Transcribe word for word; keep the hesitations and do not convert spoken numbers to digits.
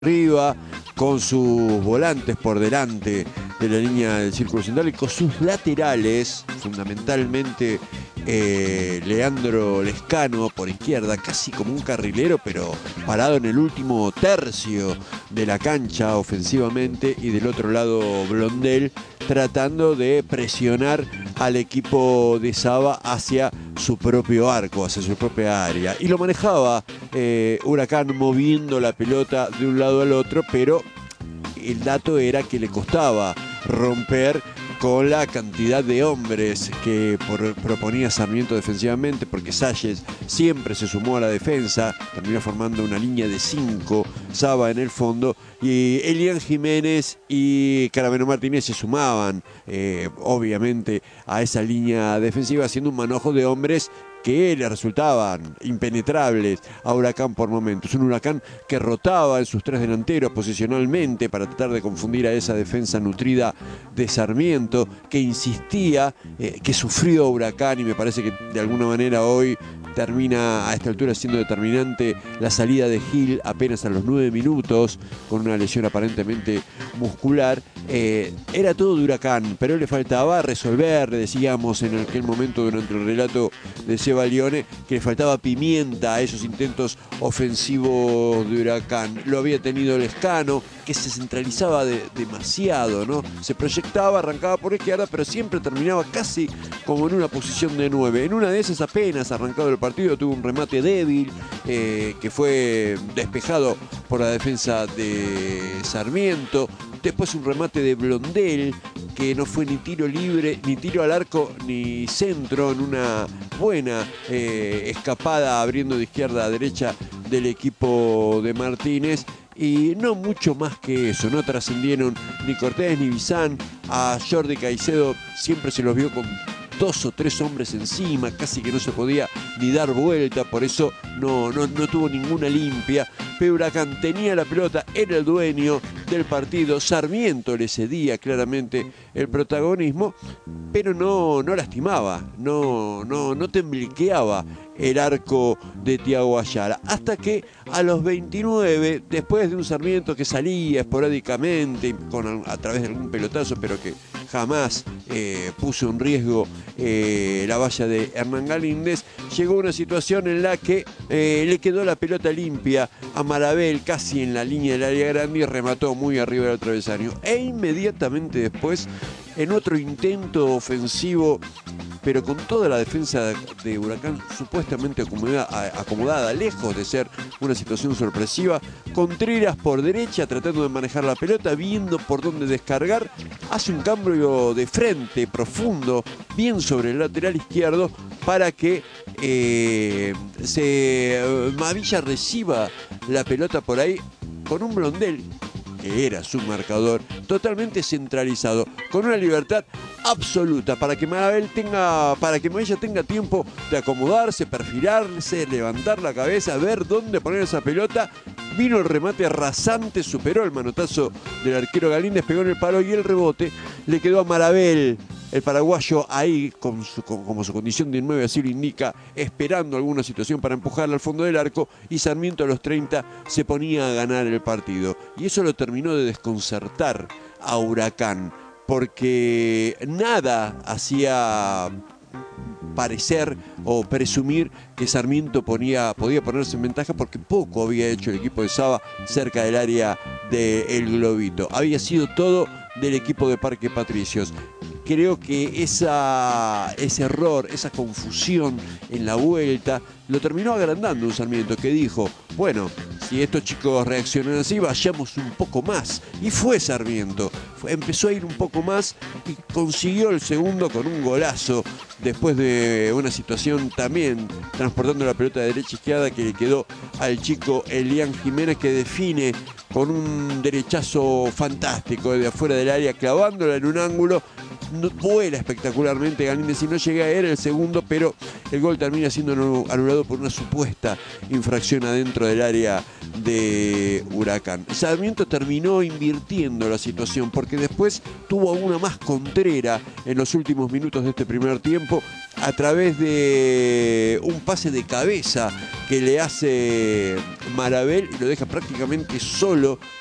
arriba, con sus volantes por delante de la línea del círculo central y con sus laterales, fundamentalmente eh, Leandro Lescano por izquierda, casi como un carrilero, pero parado en el último tercio de la cancha ofensivamente, y del otro lado Blondel tratando de presionar al equipo de Saba hacia su propio arco, hacia su propia área. Y lo manejaba eh, Huracán moviendo la pelota de un lado al otro, pero el dato era que le costaba romper con la cantidad de hombres que por, proponía Sarmiento defensivamente, porque Salles siempre se sumó a la defensa, terminó formando una línea de cinco, Saba en el fondo, y Elian Jiménez y Caramelo Martínez se sumaban, eh, obviamente, a esa línea defensiva, haciendo un manojo de hombres que le resultaban impenetrables a Huracán por momentos. Un Huracán que rotaba en sus tres delanteros posicionalmente para tratar de confundir a esa defensa nutrida de Sarmiento, que insistía, eh, que sufrió Huracán, y me parece que de alguna manera hoy termina a esta altura siendo determinante la salida de Gil apenas a los nueve minutos con una lesión aparentemente muscular. Eh, era todo de Huracán, pero le faltaba resolver, decíamos en aquel momento durante el relato de Seba Lione, que le faltaba pimienta a esos intentos ofensivos de Huracán. Lo había tenido Lescano, que se centralizaba de, demasiado, ¿no? Se proyectaba, arrancaba por izquierda, pero siempre terminaba casi como en una posición de nueve. En una de esas, apenas arrancado el partido, tuvo un remate débil eh, que fue despejado por la defensa de Sarmiento. Después un remate de Blondel, que no fue ni tiro libre, ni tiro al arco, ni centro, en una buena eh, escapada abriendo de izquierda a derecha del equipo de Martínez. Y no mucho más que eso, no trascendieron ni Cortés ni Bizán. A Jordi Caicedo siempre se los vio con dos o tres hombres encima, casi que no se podía ni dar vuelta, por eso no, no, no tuvo ninguna limpia. Pero Huracán tenía la pelota, era el dueño del partido, Sarmiento le cedía claramente el protagonismo, pero no, no lastimaba, no, no, no temblequeaba el arco de Thiago Ayala, hasta que a los veintinueve, después de un Sarmiento que salía esporádicamente con, a través de algún pelotazo, pero que jamás eh, puso en riesgo eh, la valla de Hernán Galíndez, llegó una situación en la que eh, le quedó la pelota limpia a Marabel casi en la línea del área grande y remató muy arriba del travesaño. E inmediatamente después, en otro intento ofensivo, pero con toda la defensa de Huracán supuestamente acomodada, acomodada, lejos de ser una situación sorpresiva, Contreras por derecha tratando de manejar la pelota, viendo por dónde descargar, hace un cambio de frente profundo, bien sobre el lateral izquierdo, para que eh, se, Mavilla reciba la pelota por ahí con un Blondel, que era su marcador, totalmente centralizado, con una libertad absoluta para que Marabel tenga, para que Mavilla tenga tiempo de acomodarse, perfilarse, levantar la cabeza, ver dónde poner esa pelota. Vino el remate rasante, superó el manotazo del arquero Galíndez, pegó en el palo y el rebote le quedó a Marabel, el paraguayo, ahí con su, con, como su condición de nueve así lo indica, esperando alguna situación para empujarla al fondo del arco, y Sarmiento a los treinta se ponía a ganar el partido. Y eso lo terminó de desconcertar a Huracán, porque nada hacía parecer o presumir que Sarmiento ponía, podía ponerse en ventaja, porque poco había hecho el equipo de Saba cerca del área del Globito. Había sido todo del equipo de Parque Patricios. Creo que esa, ese error, esa confusión en la vuelta, lo terminó agrandando un Sarmiento que dijo, bueno, si estos chicos reaccionan así, vayamos un poco más. Y fue Sarmiento, fue, empezó a ir un poco más y consiguió el segundo con un golazo, después de una situación también transportando la pelota de derecha a izquierda que le quedó al chico Elian Jiménez, que define con un derechazo fantástico de afuera del área, clavándola en un ángulo. No, vuela espectacularmente Galíndez y no llega a él el segundo, pero el gol termina siendo anulado por una supuesta infracción adentro del área de Huracán. Sarmiento terminó invirtiendo la situación, porque después tuvo una más Contrera en los últimos minutos de este primer tiempo, a través de un pase de cabeza que le hace Marabel y lo deja prácticamente solo